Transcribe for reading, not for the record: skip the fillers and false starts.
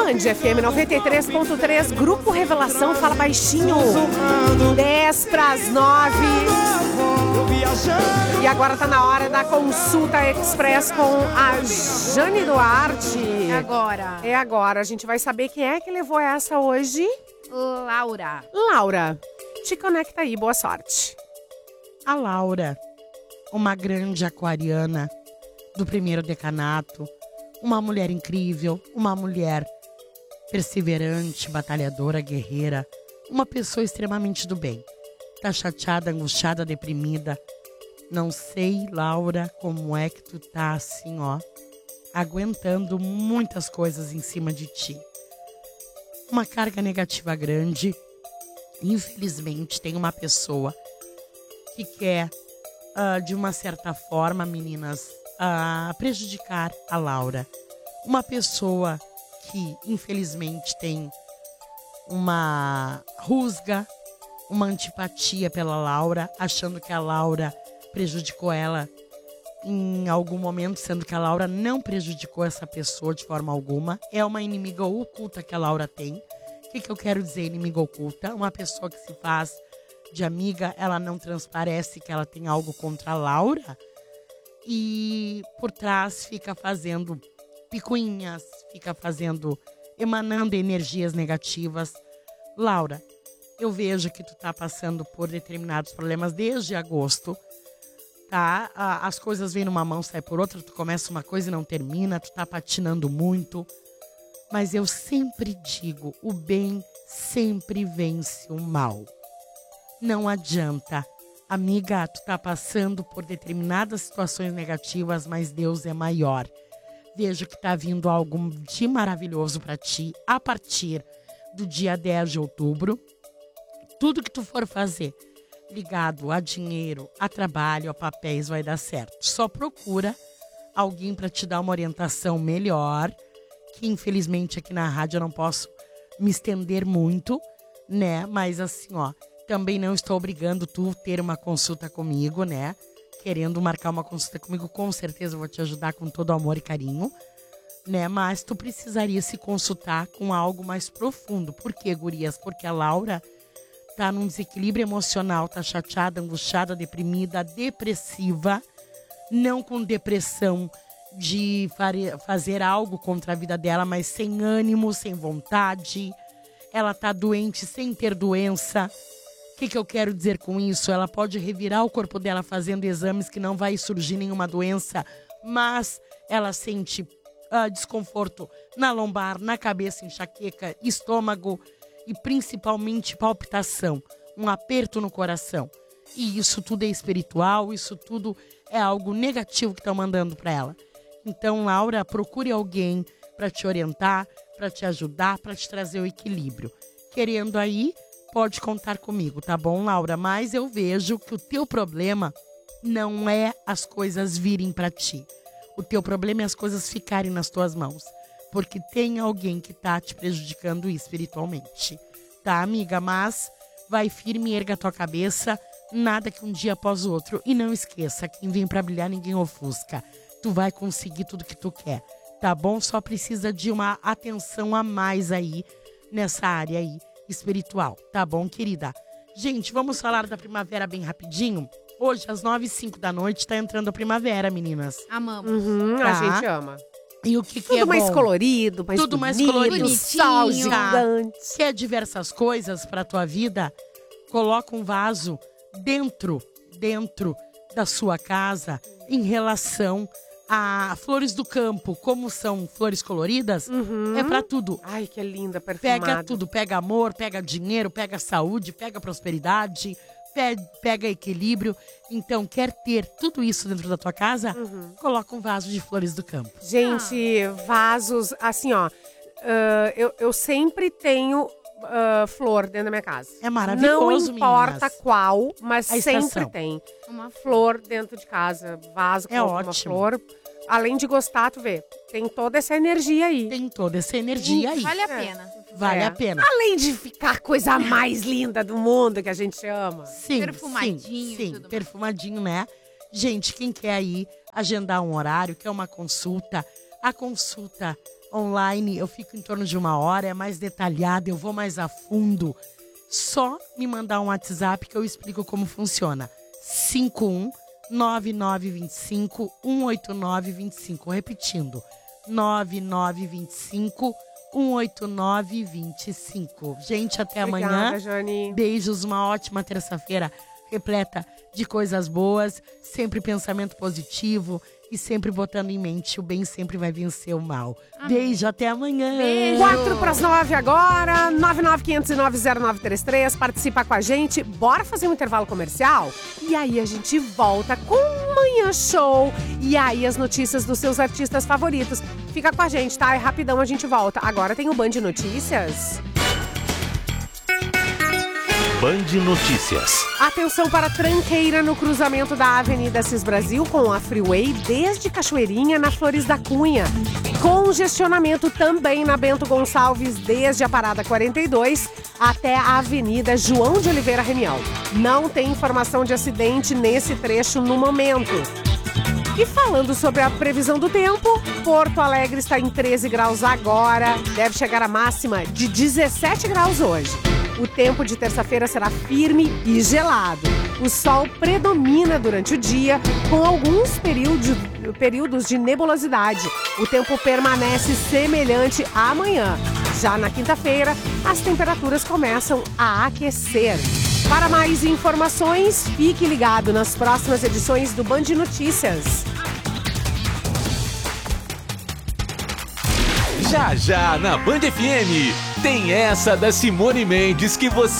Band FM 93.3, Grupo Revelação, fala baixinho. 10:09. E agora tá na hora da consulta express com a Jane Duarte. É agora. A gente vai saber quem é que levou essa hoje. Laura, te conecta aí, boa sorte. A Laura, uma grande aquariana do primeiro decanato, uma mulher incrível, uma mulher perseverante, batalhadora, guerreira, uma pessoa extremamente do bem. Tá chateada, angustiada, deprimida. Não sei, Laura, como é que tu tá assim, ó, aguentando muitas coisas em cima de ti. Uma carga negativa grande. Infelizmente, tem uma pessoa que quer, de uma certa forma, meninas, prejudicar a Laura. Uma pessoa que, infelizmente, tem uma rusga, uma antipatia pela Laura, achando que a Laura prejudicou ela em algum momento, sendo que a Laura não prejudicou essa pessoa de forma alguma. É uma inimiga oculta que a Laura tem. O que eu quero dizer, inimiga oculta? Uma pessoa que se faz de amiga, ela não transparece que ela tem algo contra a Laura e por trás fica fazendo picuinhas, emanando energias negativas. Laura, eu vejo que tu tá passando por determinados problemas desde agosto, tá? As coisas vêm numa mão, sai por outra, tu começa uma coisa e não termina, tu tá patinando muito. Mas eu sempre digo, o bem sempre vence o mal. Não adianta. Amiga, tu tá passando por determinadas situações negativas, mas Deus é maior. Vejo que tá vindo algo de maravilhoso pra ti a partir do dia 10 de outubro. Tudo que tu for fazer ligado a dinheiro, a trabalho, a papéis, vai dar certo. Só procura alguém pra te dar uma orientação melhor, que infelizmente aqui na rádio eu não posso me estender muito, né? Mas assim, ó, também não estou obrigando tu ter uma consulta comigo, né? Querendo marcar uma consulta comigo, com certeza eu vou te ajudar com todo amor e carinho, né? Mas tu precisaria se consultar com algo mais profundo. Por quê, gurias? Porque a Laura tá num desequilíbrio emocional, tá chateada, angustiada, deprimida, depressiva, não com depressão de fazer algo contra a vida dela, mas sem ânimo, sem vontade. Ela tá doente sem ter doença. O que eu quero dizer com isso? Ela pode revirar o corpo dela fazendo exames que não vai surgir nenhuma doença, mas ela sente desconforto na lombar, na cabeça, enxaqueca, estômago e principalmente palpitação, um aperto no coração. E isso tudo é espiritual, isso tudo é algo negativo que estão mandando para ela. Então, Laura, procure alguém para te orientar, para te ajudar, para te trazer o equilíbrio. Querendo aí, pode contar comigo, tá bom, Laura? Mas eu vejo que o teu problema não é as coisas virem para ti. O teu problema é as coisas ficarem nas tuas mãos. Porque tem alguém que tá te prejudicando espiritualmente. Tá, amiga? Mas vai firme, erga a tua cabeça, nada que um dia após o outro. E não esqueça, quem vem pra brilhar, ninguém ofusca. Tu vai conseguir tudo que tu quer, tá bom? Só precisa de uma atenção a mais aí, nessa área aí, espiritual, tá bom, querida? Gente, vamos falar da primavera bem rapidinho? Hoje, às 9h05 da noite, tá entrando a primavera, meninas. Amamos. A gente ama. E o que Tudo é mais bom? colorido, mais Tudo mais bonito, colorido. sol Bonitinho. gigante. Quer diversas coisas pra tua vida? Coloca um vaso dentro da sua casa em relação a flores do campo. Como são flores coloridas, é pra tudo. Ai, que linda, perfumada. Pega tudo, pega amor, pega dinheiro, pega saúde, pega prosperidade, pega equilíbrio. Então, quer ter tudo isso dentro da tua casa? Coloca um vaso de flores do campo. Gente, vasos, assim, ó. Eu sempre tenho flor dentro da minha casa. É maravilhoso, Não importa meninas. qual, mas A sempre estação. tem Uma flor dentro de casa. Vaso com É alguma ótimo. flor. Além de gostar, tu vê, tem toda essa energia aí. Tem toda essa energia aí. Vale a pena. Vale É. a pena. Além de ficar a coisa mais linda do mundo que a gente ama. Sim, Perfumadinho e sim, tudo mais. perfumadinho, né? Gente, quem quer aí agendar um horário, quer uma consulta, A consulta online, eu fico em torno de 1 hora, é mais detalhada, eu vou mais a fundo. Só me mandar um WhatsApp que eu explico como funciona. 51-9925-18925. Repetindo, 9925-18925. Gente, até amanhã. Jani. Beijos, uma ótima terça-feira repleta de coisas boas, sempre pensamento positivo e sempre botando em mente o bem sempre vai vencer o mal. Beijo, até amanhã. Beijo. 4:09 agora, 995090933. Participa com a gente. Bora fazer um intervalo comercial? E aí a gente volta com o Manhã Show. E aí as notícias dos seus artistas favoritos. Fica com a gente, tá? É rapidão, a gente volta. Agora tem o Band Notícias. Band Notícias. Atenção para a tranqueira no cruzamento da Avenida Cis Brasil com a Freeway desde Cachoeirinha na Flores da Cunha. Congestionamento também na Bento Gonçalves desde a Parada 42 até a Avenida João de Oliveira Renial. Não tem informação de acidente nesse trecho no momento. E falando sobre a previsão do tempo, Porto Alegre está em 13 graus agora, deve chegar a máxima de 17 graus hoje. O tempo de terça-feira será firme e gelado. O sol predomina durante o dia, com alguns períodos de nebulosidade. O tempo permanece semelhante a amanhã. Já na quinta-feira, as temperaturas começam a aquecer. Para mais informações, fique ligado nas próximas edições do Band Notícias. Já já na Band FM tem essa da Simone Mendes que você